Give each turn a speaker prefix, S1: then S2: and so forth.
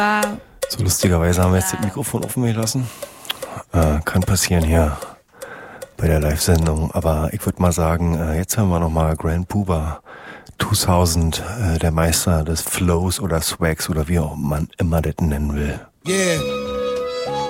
S1: So, lustigerweise haben wir jetzt das Mikrofon offen gelassen. Kann passieren hier bei der Live-Sendung. Aber ich würde mal sagen, jetzt haben wir nochmal Grand Puba 2000, der Meister des Flows oder Swags oder wie auch man immer das nennen will.
S2: Yeah.